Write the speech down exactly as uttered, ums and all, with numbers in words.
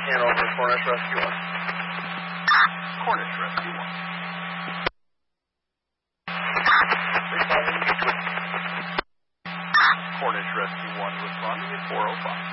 Hanover, Cornish Rescue one. Cornish Rescue one. Cornish Rescue one responding at four oh five.